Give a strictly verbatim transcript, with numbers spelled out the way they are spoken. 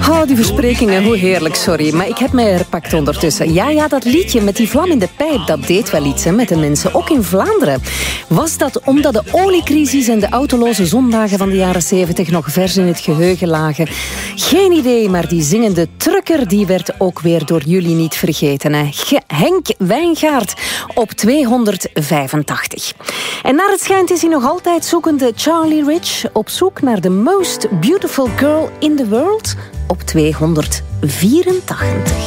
Oh, die versprekingen, hoe heerlijk, sorry. Maar ik heb mij herpakt ondertussen. Ja, ja, dat liedje met die vlam in de pijp, dat deed wel iets hè, met de mensen, ook in Vlaanderen. Was dat omdat de oliecrisis en de autoloze zondagen van de jaren zeventig nog vers in het geheugen lagen? Geen idee, maar die zingende trucker die werd ook weer door jullie niet vergeten. Hè. Henk Wijngaard op tweehonderdvijfentachtig. En naar het schijnt is hij nog altijd zoekende Charlie Rich op zoek naar the most beautiful girl in the world op tweehonderdvierentachtig.